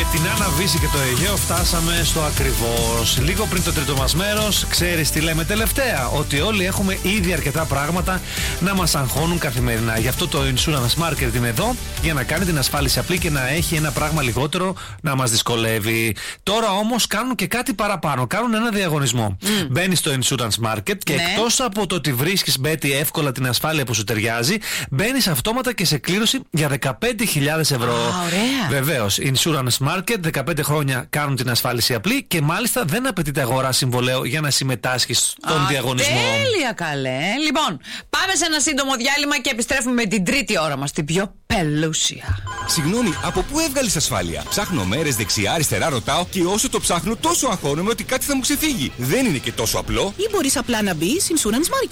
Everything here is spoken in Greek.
την Άννα Βύση και το Αιγαίο φτάσαμε στο ακριβώς. Λίγο πριν το τρίτο μας μέρος, ξέρεις τι λέμε τελευταία? Ότι όλοι έχουμε ήδη αρκετά πράγματα να μας αγχώνουν καθημερινά. Γι' αυτό το Insurance Market είναι εδώ για να κάνει την ασφάλιση απλή και να έχει ένα πράγμα λιγότερο να μας δυσκολεύει. Τώρα όμως κάνουν και κάτι παραπάνω. Κάνουν ένα διαγωνισμό. Μπαίνεις στο Insurance Market και εκτός από το ότι βρίσκεις, Μπέτη, εύκολα την ασφάλεια που σου ταιριάζει, μπαίνεις αυτόματα και σε κλήρωση για 15.000 ευρώ. Βεβαίως, Insurance Market, 15 χρόνια κάνουν την ασφάλιση απλή και μάλιστα δεν απαιτείται αγορά συμβολέου για να συμμετάσχεις στον διαγωνισμό. Τέλεια, καλέ. Λοιπόν, πάμε σε ένα σύντομο διάλειμμα και επιστρέφουμε με την τρίτη ώρα μας, την πιο πελούσια. Συγγνώμη, από πού έβγαλες ασφάλεια? Ψάχνω μέρες δεξιά, αριστερά, ρωτάω και όσο το ψάχνω τόσο αγχώνομαι ότι κάτι θα μου ξεφύγει. Δεν είναι και τόσο απλό. Ή μπορείς απλά να μπεις Insurance Market.